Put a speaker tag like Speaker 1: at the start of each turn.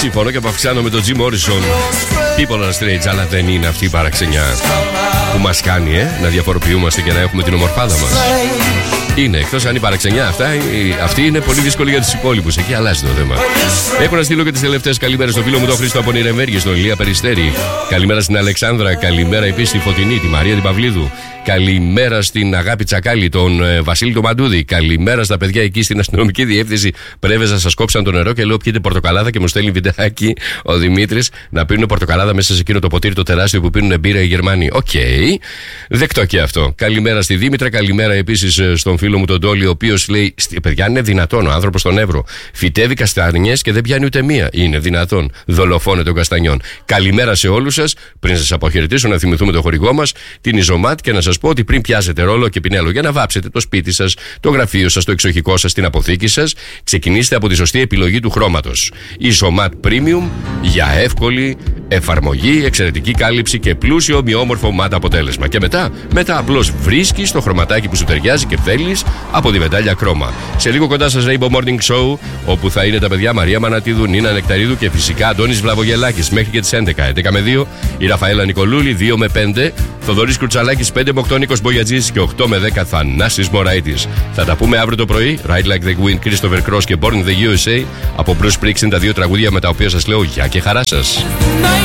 Speaker 1: Συμφωνώ και αυξάνω με τον Jim Morrison. People are strange, αλλά δεν είναι αυτή η παραξενιά που μας κάνει να διαφοροποιούμαστε και να έχουμε την ομορφάδα μας. Είναι, εκτός αν η παραξενιά αυτή είναι πολύ δύσκολη για τους υπόλοιπους. Εκεί αλλάζει το θέμα. Έχω να στείλω και τις τελευταίες καλημέρες στο φίλο μου τον Χρήστο από Νιρεμβέργη, στον Ηλία Περιστέρη. Καλημέρα στην Αλεξάνδρα. Καλημέρα επίσης στη Φωτεινή, τη Μαρία την Παυλίδου. Καλημέρα στην Αγάπη Τσακάλη, τον Βασίλη τον Μαντούδη. Καλημέρα στα παιδιά εκεί στην αστυνομική διεύθυνση. Πρέβεζα, σας κόψαν το νερό και λέω πιείτε πορτοκαλάδα και μου στέλνει βιντεάκι ο Δημήτρης να πίνουν πορτοκαλάδα μέσα σε εκείνο το ποτήρι το τεράστιο που πίνουν μπύρα οι Γερμανοί. Οκ, δεκτό και αυτό. Καλημέρα στη Δήμητρα. Καλημέρα επίσης στον φίλο μου τον Τόλι, ο οποίος λέει: παιδιά, είναι δυνατόν ο άνθρωπος στον Εύρο φυτεύει καστανιές και δεν πιάνει ούτε μία. Είναι δυνατόν? Δολοφόνε των καστανιών. Καλημέρα σε όλους σας. Πριν σας αποχαιρετήσω, να θυμηθούμε το χορηγό μας, την Ιζωμάτ, και να σας πω ότι πριν πιάσετε ρόλο και πινέλο για να βάψετε το σπίτι σας, το γραφείο σας, το εξοχικό σας, την αποθήκη σας, ξεκινήστε από τη σωστή επιλογή του χρώματος. Ιζωμάτ Premium για εύκολη εφαρμογή, εξαιρετική κάλυψη και πλούσιο ομοιόμορφο ματ αποτέλεσμα. Και μετά απλώς βρίσκεις το χρωματάκι που σου ταιριάζει και θέλεις από τη Βεντάλια Κρόμα. Σε λίγο κοντά σας Rainbow Morning Show, όπου θα είναι τα παιδιά Μαρία Μανατίδου, Νίνα Νεκταρίδου και φυσικά Αντώνης Βλαβογελάκης μέχρι και τις 11. 11 με 2 η Ραφαέλα Νικολούλη, 2 με 5 Θοδωρής Κρουτσαλάκης, 5 με 8 Νίκος Μπογιατζής και 8 με 10 Θανάσης Μωραΐτης. Θα τα πούμε αύριο το πρωί. Ride Like the Wind, Christopher Cross και Born in the USA από Bruce Springsteen, τα δύο τραγούδια με τα οποία σας λέω γεια και χαρά σας.